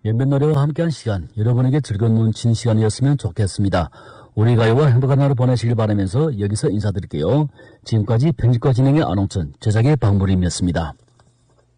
몇몇 노래와 함께한 시간, 여러분에게 즐거운 눈친 시간이었으면 좋겠습니다. 우리 가요와 행복한 하루 보내시길 바라면서 여기서 인사드릴게요. 지금까지 편집과 진행의 안홍천, 제작의 박무림이었습니다.